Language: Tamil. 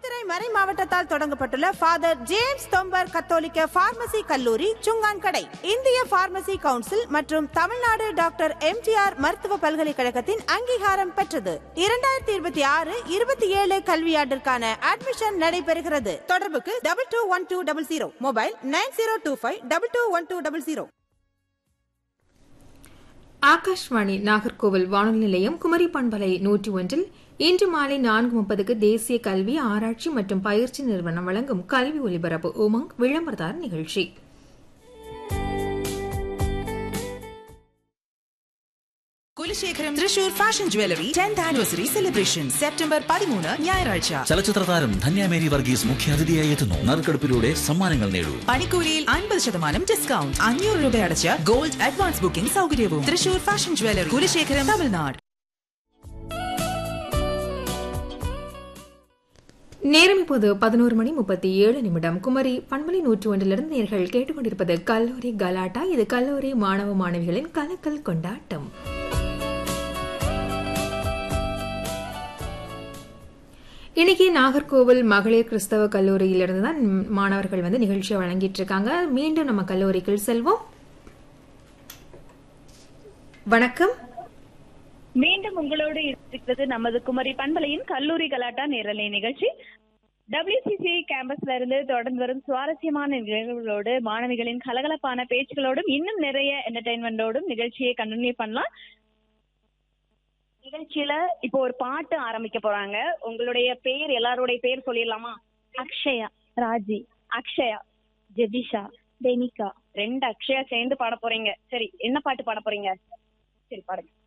முத்திரை மறை மாவட்டத்தால் தொடங்கப்பட்டுள்ள ஃபாதர் ஜேம்ஸ் தொம்பர் கத்தோலிக்க பார்மசி கல்லூரி சுங்கான்கடை இந்திய பார்மசி கவுன்சில் மற்றும் தமிழ்நாடு டாக்டர் எம்ஜிஆர் மருத்துவ பல்கலைக்கழகத்தின் அங்கீகாரம் பெற்றது. 2026-27 கல்வியாண்டிற்கான அட்மிஷன் நடைபெறுகிறது. தொடர்புக்கு 221200, மொபைல் 9025221200. ஆகாஷ்வாணி நாகர்கோவில் வானொலி நிலையம் குமரி பண்பலை 101 இன்று மாலை 4:30 தேசிய கல்வி ஆராய்ச்சி மற்றும் பயிற்சி நிறுவனம் வழங்கும் கல்வி ஒலிபரப்பு உமங் விளம்பரதார் நிகழ்ச்சி. Kulasekharam Thrissur fashion jewellery 10th anniversary celebration September 13 ഞായറാഴ്ച. ചലച്ചിത്ര താരം ധന്യ മേരി വർഗീസ് മുഖ്യാതിഥിയായി എത്തുന്നു. നറുക്കെടുപ്പിലൂടെ സമ്മാനങ്ങൾ നേടൂ. പണിക്കൂലിയിൽ 50% ഡിസ്കൗണ്ട്. 500 രൂപ അടച്ച് ഗോൾഡ് അഡ്വാൻസ് ബുക്കിംഗ് സൗകര്യവും. Thrissur fashion jewellery, Kulasekharam, Tamil Nadu. நேரம் இப்போது 11:37. குமரி பண்பலை 101 நேர்கள் கேட்டுக்கொண்டிருப்பது கல்லூரி கலாட்டா. இது கல்லூரி மாணவ மாணவிகளின் கலக்கல் கொண்டாட்டம். இன்னைக்கு நாகர்கோவில் மகளிர் கிறிஸ்தவ கல்லூரியிலிருந்து தான் மாணவர்கள் நிகழ்ச்சியை வழங்கிட்டு இருக்காங்க. மீண்டும் நம்ம கல்லூரிக்கு செல்வோம். வணக்கம். மீண்டும் உங்களோடு இருக்கிறது நமது குமரி பண்பலையின் கல்லூரி கலாட்டா நேரலை நிகழ்ச்சி. WCC கேம்பஸ்ல இருந்து தொடர்ந்து வரும் சுவாரஸ்யமான நிகழ்வுகளோடு, மாணவிகளின் கலகலப்பான பேச்சுகளோடும், இன்னும் நிறைய என்டர்டைன்மெண்டோடும் நிகழ்ச்சியை கண்டினியூ பண்ணலாம். நிகழ்ச்சியில இப்போ ஒரு பாட்டு ஆரம்பிக்க போறாங்க. உங்களுடைய பேர், எல்லாருடைய பேர் சொல்லிடலாமா? அக்ஷயா, ராஜி, அக்ஷயா, ஜெபிஷா, பெனிகா. 2 அக்ஷயா சேர்ந்து பாட போறீங்க. சரி, என்ன பாட்டு பாட போறீங்க? சரி, பாடுங்க.